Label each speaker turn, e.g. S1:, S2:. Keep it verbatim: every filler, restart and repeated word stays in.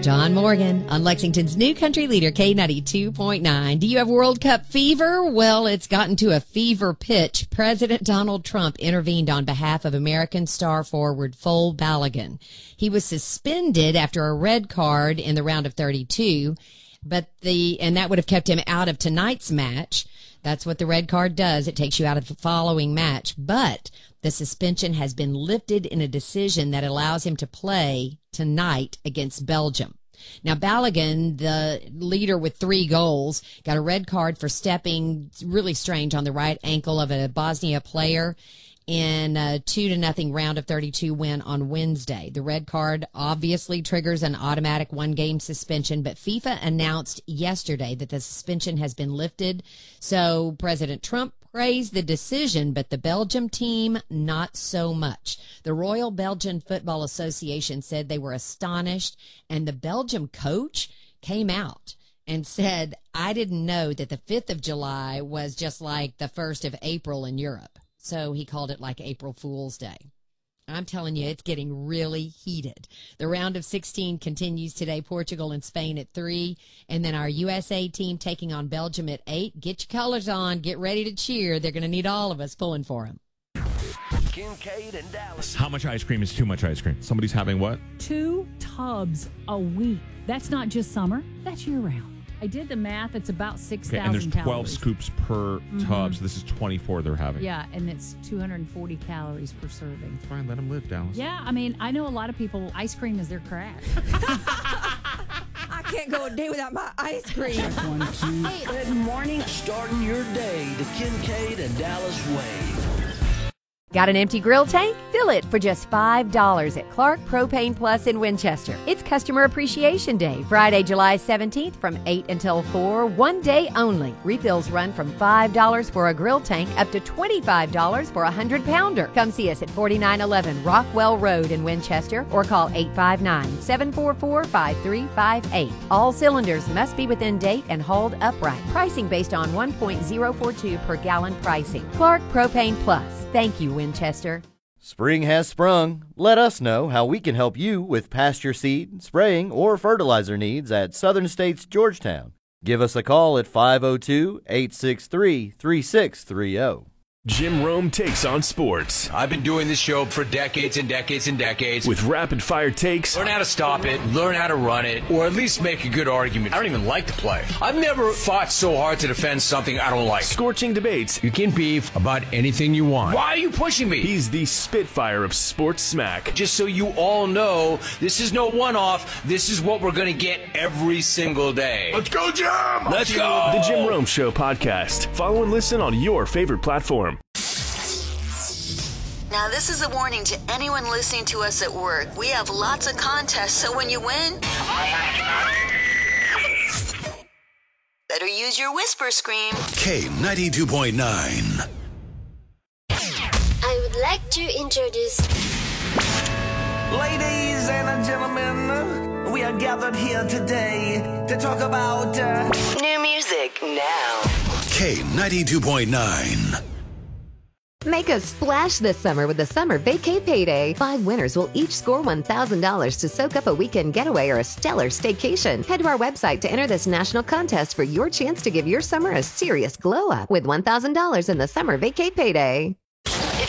S1: John Morgan on Lexington's new country leader, K ninety-two point nine. Do you have World Cup fever? Well, it's gotten to a fever pitch. President Donald Trump intervened on behalf of American star forward Fol Balogun. He was suspended after a red card in the round of thirty-two, but the and that would have kept him out of tonight's match. That's what the red card does. It takes you out of the following match. But the suspension has been lifted in a decision that allows him to play tonight against Belgium. Now, Balogun, the leader with three goals, got a red card for stepping really strange on the right ankle of a Bosnia player in a two to nothing round of thirty-two win on Wednesday. The red card obviously triggers an automatic one-game suspension, but FIFA announced yesterday that the suspension has been lifted. So President Trump praised the decision, but the Belgium team, not so much. The Royal Belgian Football Association said they were astonished, and the Belgium coach came out and said, I didn't know that the fifth of July was just like the first of April in Europe. So he called it like April Fool's Day. I'm telling you, it's getting really heated. The round of sixteen continues today, Portugal and Spain at three, and then our U S A team taking on Belgium at eight. Get your colors on. Get ready to cheer. They're going to need all of us pulling for them.
S2: Kincaid and Dallas.
S3: How much ice cream is too much ice cream? Somebody's having what?
S4: Two tubs a week. That's not just summer. That's year-round. I did the math. It's about six thousand
S3: Okay, and there's twelve
S4: calories.
S3: scoops per mm-hmm. tub, so this is twenty-four they're having.
S4: Yeah, and it's two hundred forty calories per serving.
S3: That's fine. Let them live, Dallas.
S4: Yeah, I mean, I know a lot of people, ice cream is their crack.
S5: I can't go a day without my ice cream.
S2: One, two. Hey, good morning. Starting your day the Kincaid and Dallas way.
S6: Got an empty grill tank? Fill it for just five dollars at Clark Propane Plus in Winchester. It's Customer Appreciation Day, Friday, July seventeenth from eight until four, one day only. Refills run from five dollars for a grill tank up to twenty-five dollars for a one hundred pounder. Come see us at forty-nine eleven Rockwell Road in Winchester or call eight five nine, seven four four, five three five eight. All cylinders must be within date and hauled upright. Pricing based on one point zero four two per gallon pricing. Clark Propane Plus. Thank you, Winchester.
S7: Spring has sprung. Let us know how we can help you with pasture seed, spraying, or fertilizer needs at Southern States Georgetown. Give us a call at five oh two, eight six three, three six three oh.
S8: Jim Rome takes on sports.
S9: I've been doing this show for decades and decades and decades.
S8: With rapid-fire takes.
S9: Learn how to stop it, learn how to run it, or at least make a good argument. I don't even like to play. I've never fought so hard to defend something I don't like.
S8: Scorching debates.
S9: You can beef about anything you want. Why are you pushing me?
S8: He's the Spitfire of sports smack.
S9: Just so you all know, this is no one-off. This is what we're going to get every single day.
S8: Let's go, Jim!
S9: Let's go!
S8: The Jim Rome Show podcast. Follow and listen on your favorite platform.
S10: Now, this is a warning to anyone listening to us at work. We have lots of contests, so when you win, better use your whisper scream.
S11: K ninety-two point nine.
S12: I would like to introduce...
S2: Ladies and gentlemen, we are gathered here today to talk about... Uh...
S10: New music now.
S11: K ninety-two point nine.
S6: Make a splash this summer with the Summer Vacay Payday. Five winners will each score one thousand dollars to soak up a weekend getaway or a stellar staycation. Head to our website to enter this national contest for your chance to give your summer a serious glow up with one thousand dollars in the Summer Vacay Payday.